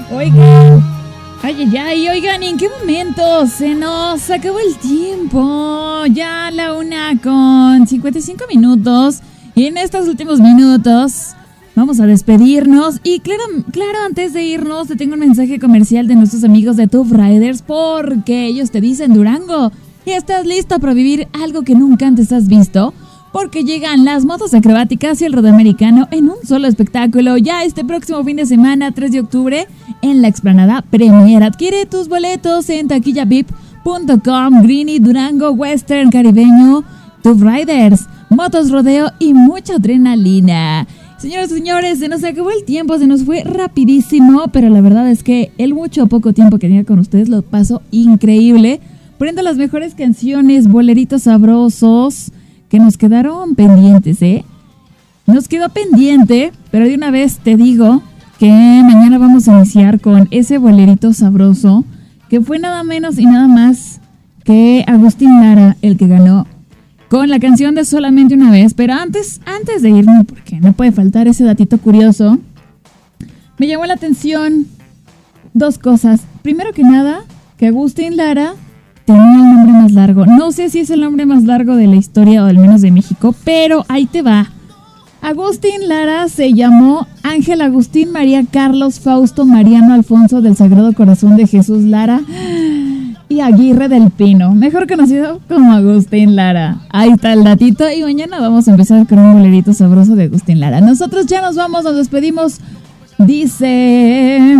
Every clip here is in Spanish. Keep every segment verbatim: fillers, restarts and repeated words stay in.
Oigan, ay, ay, ay, oigan, ¿en qué momento se nos acabó el tiempo? Ya la una con cincuenta y cinco minutos. Y en estos últimos minutos vamos a despedirnos. Y claro, claro, antes de irnos, te tengo un mensaje comercial de nuestros amigos de Tough Riders, porque ellos te dicen, Durango, ¿y estás listo para vivir algo que nunca antes has visto? Porque llegan las motos acrobáticas y el rodeo americano en un solo espectáculo ya este próximo fin de semana, tres de octubre, en la explanada Premier. Adquiere tus boletos en taquilla vip punto com. Greeny, Durango, Western, Caribeño, Tough Riders, motos, rodeo y mucha adrenalina. Señoras y señores, se nos acabó el tiempo, se nos fue rapidísimo, pero la verdad es que el mucho o poco tiempo que tenía con ustedes lo paso increíble, poniendo las mejores canciones, boleritos sabrosos que nos quedaron pendientes, ¿eh? Nos quedó pendiente, pero de una vez te digo que mañana vamos a iniciar con ese bolerito sabroso, que fue nada menos y nada más que Agustín Lara el que ganó con la canción de Solamente una vez. Pero antes, antes de irme, porque no puede faltar ese datito curioso, me llamó la atención dos cosas. Primero que nada, que Agustín Lara tenía el nombre más largo. No sé si es el nombre más largo de la historia o al menos de México, pero ahí te va. Agustín Lara se llamó Ángel Agustín María Carlos Fausto Mariano Alfonso del Sagrado Corazón de Jesús Lara y Aguirre del Pino, mejor conocido como Agustín Lara. Ahí está el datito y mañana vamos a empezar con un bolerito sabroso de Agustín Lara. Nosotros ya nos vamos, nos despedimos. Dice...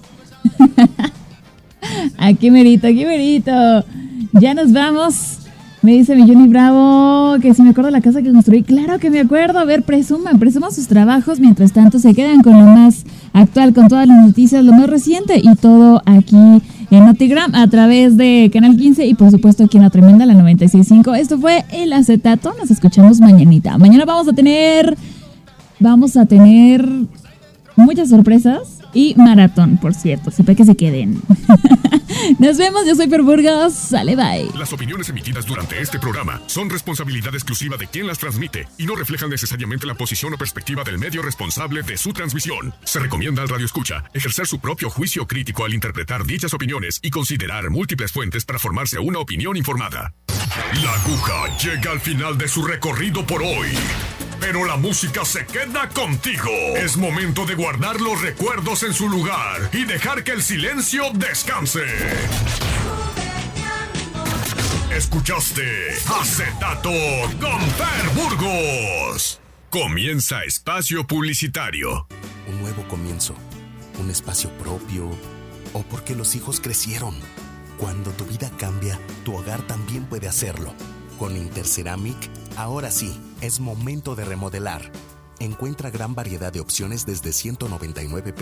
Aquí merito, aquí merito. Ya nos vamos. Me dice mi Johnny Bravo que si me acuerdo de la casa que construí. Claro que me acuerdo. A ver, presuman, presuman sus trabajos. Mientras tanto se quedan con lo más actual, con todas las noticias, lo más reciente y todo aquí en Notigram a través de Canal quince y por supuesto aquí en La Tremenda, la noventa y seis punto cinco. Esto fue El Acetato. Nos escuchamos mañanita. Mañana vamos a tener... Vamos a tener muchas sorpresas. Y maratón, por cierto, siempre que se queden. Nos vemos, yo soy Per Burgos. Sale, bye. Las opiniones emitidas durante este programa son responsabilidad exclusiva de quien las transmite y no reflejan necesariamente la posición o perspectiva del medio responsable de su transmisión. Se recomienda al radioescucha ejercer su propio juicio crítico al interpretar dichas opiniones y considerar múltiples fuentes para formarse una opinión informada. La aguja llega al final de su recorrido por hoy, pero la música se queda contigo. Es momento de guardar los recuerdos en su lugar y dejar que el silencio descanse. Escuchaste Acetato con Per Burgos. Comienza espacio publicitario. Un nuevo comienzo, un espacio propio, o porque los hijos crecieron. Cuando tu vida cambia, tu hogar también puede hacerlo. Con Interceramic, ahora sí, es momento de remodelar. Encuentra gran variedad de opciones desde ciento noventa y nueve pesos